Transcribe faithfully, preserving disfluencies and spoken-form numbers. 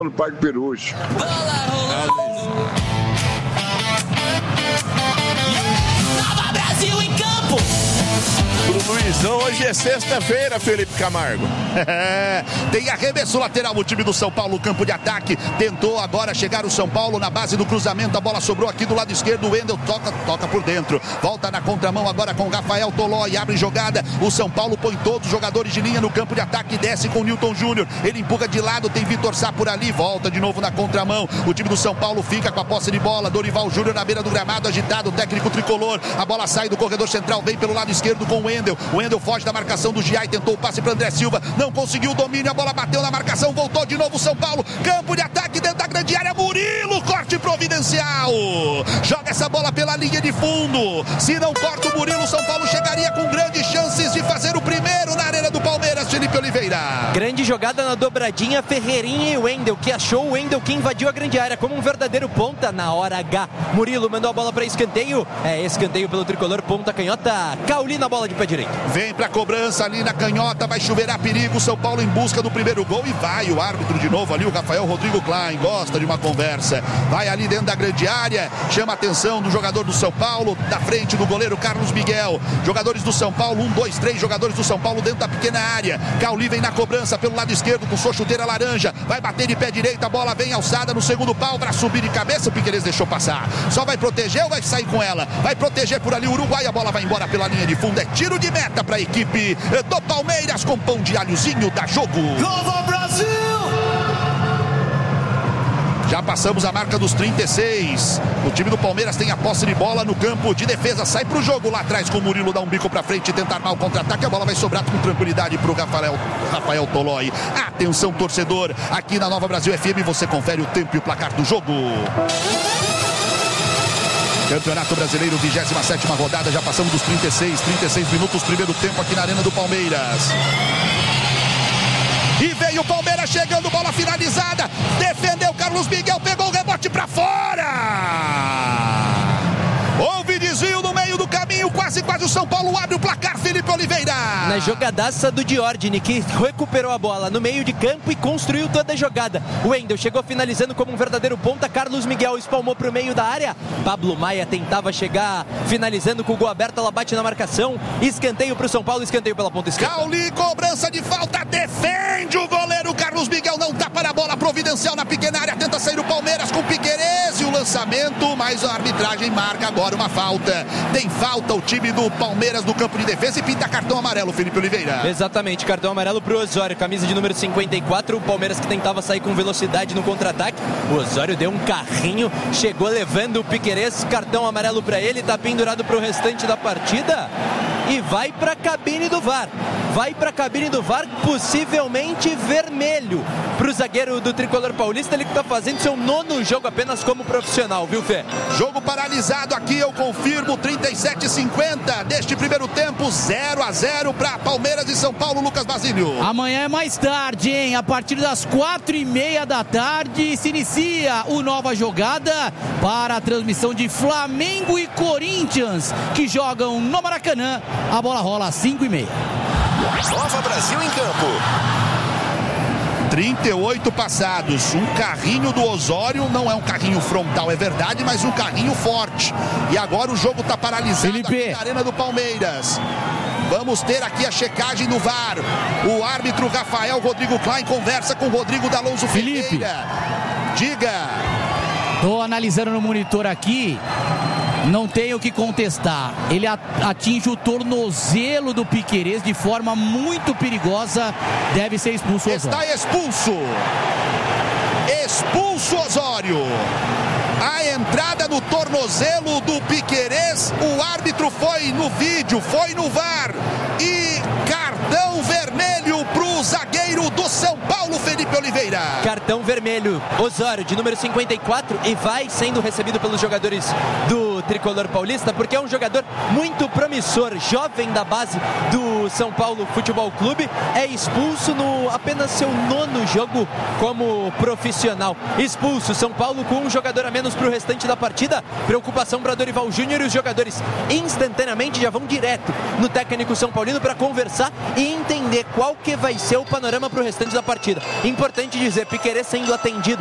no Parque Peruche. Nova Brasil em campo! Pro Luizão, hoje é sexta-feira, Felipe Camargo. Tem arremesso lateral o time do São Paulo, campo de ataque. Tentou agora chegar o São Paulo na base do cruzamento. A bola sobrou aqui do lado esquerdo. O Wendel toca, toca por dentro. Volta na contramão agora com Rafael Tolói. Abre jogada. O São Paulo põe todos os jogadores de linha no campo de ataque. Desce com o Newton Júnior. Ele empurra de lado. Tem Vitor Sá por ali. Volta de novo na contramão. O time do São Paulo fica com a posse de bola. Dorival Júnior na beira do gramado. Agitado. O técnico tricolor. A bola sai do corredor central. Vem pelo lado esquerdo com o Wendel. O Wendel foge da marcação do Giai. Tentou o passe para André Silva. Não conseguiu o domínio. A bola bateu na marcação. Voltou de novo o São Paulo. Campo de ataque dentro da grande área. Murilo. Corte providencial. Joga essa bola pela linha de fundo. Se não corta o Murilo, o São Paulo chegaria com grandes chances de fazer o primeiro na arena do Palmeiras. Felipe Oliveira. Grande jogada na dobradinha. Ferreirinha e Wendel, que achou o Wendel que invadiu a grande área como um verdadeiro ponta na hora H. Murilo mandou a bola para escanteio. É escanteio pelo tricolor, ponta canhota. Cauli na bola de pé direito. Vem pra cobrança ali na canhota. Vai chuveirar perigo. São Paulo em busca do primeiro gol e vai o árbitro de novo ali, o Rafael Rodrigo Klein. Gosta de uma conversa. Vai ali dentro da grande área. Chama a atenção do jogador do São Paulo. Da frente do goleiro Carlos Miguel. Jogadores do São Paulo. Um, dois, três jogadores do São Paulo dentro da pequena área. Cauli vem na cobrança pelo lado esquerdo com sua chuteira laranja. Vai bater de pé direito. A bola vem alçada no segundo pau para subir de cabeça. O Piquerez deixou passar. Só vai proteger ou vai sair com ela? Vai proteger por ali o Uruguai. A bola vai embora pela linha de fundo. É tiro de meta para a equipe do Palmeiras com pão de alhozinho da jogo. Nova Brasil! Já passamos a marca dos trinta e seis. O time do Palmeiras tem a posse de bola no campo de defesa. Sai pro jogo lá atrás com o Murilo. Dá um bico pra frente e tenta armar o contra-ataque. A bola vai sobrar com tranquilidade pro Rafael, Rafael Tolói. Atenção, torcedor. Aqui na Nova Brasil F M você confere o tempo e o placar do jogo. Campeonato Brasileiro, vigésima sétima rodada. Já passamos dos trinta e seis. trinta e seis minutos, primeiro tempo aqui na Arena do Palmeiras. E veio o Palmeiras chegando, bola finalizada. Defendeu Carlos Miguel, pegou o rebote pra fora. Houve desvio no meio do caminho, quase, quase o São Paulo abre o placar, Felipe Oliveira. Na jogadaça do Diordini, que recuperou a bola no meio de campo e construiu toda a jogada. O Wendel chegou finalizando como um verdadeiro ponta. Carlos Miguel espalmou para o meio da área. Pablo Maia tentava chegar finalizando com o gol aberto. Ela bate na marcação. Escanteio para o São Paulo, escanteio pela ponta esquerda. Cauli, cobrança de falta, defende o goleiro Carlos Miguel. Não tapa na bola, providencial na pequena área. Tenta sair o Palmeiras com Piquerez e o lançamento, mas a arbitragem marca agora uma falta. Tem falta o time do Palmeiras no campo de defesa e pinta cartão amarelo, Felipe Oliveira. Exatamente, cartão amarelo pro Osório, camisa de número cinquenta e quatro. O Palmeiras que tentava sair com velocidade no contra-ataque. O Osório deu um carrinho, chegou levando o Piquerez. Cartão amarelo para ele, tá pendurado pro restante da partida e vai pra cabine do V A R. Vai pra cabine do V A R, possivelmente vermelho pro zagueiro do tricolor paulista. Ele que tá fazendo seu nono jogo apenas como profissional, viu, Fê? Jogo paralisado aqui, eu confirmo, trinta e sete a cinquenta deste primeiro tempo, zero a zero para Palmeiras e São Paulo. Lucas Basílio. Amanhã é mais tarde, hein? A partir das quatro e meia da tarde se inicia o Nova Jogada para a transmissão de Flamengo e Corinthians, que jogam no Maracanã. A bola rola às cinco e meia. Nova Brasil em campo. trinta e oito passados, um carrinho do Osório, não é um carrinho frontal, é verdade, mas um carrinho forte. E agora o jogo está paralisado aqui na Arena do Palmeiras. Vamos ter aqui a checagem do V A R. O árbitro Rafael Rodrigo Klein conversa com o Rodrigo D'Alonso Ferreira. Felipe, diga. Tô analisando no monitor aqui. Não tenho o que contestar. Ele atinge o tornozelo do Piquerez de forma muito perigosa. Deve ser expulso o Osório. Está expulso. Expulso Osório. A entrada no tornozelo do Piquerez. O árbitro foi no vídeo, foi no V A R. E cartão vermelho pro zagueiro do São Paulo, Felipe Oliveira. Cartão vermelho, Osório, de número cinquenta e quatro, e vai sendo recebido pelos jogadores do tricolor paulista, porque é um jogador muito promissor, jovem da base do São Paulo Futebol Clube. É expulso no apenas seu nono jogo como profissional. Expulso, São Paulo com um jogador a menos para o restante da partida. Preocupação para Dorival Júnior, e os jogadores instantaneamente já vão direto no técnico São Paulino para conversar e entender qual que vai ser o panorama problema para o restante da partida. Importante dizer, Piquerez sendo atendido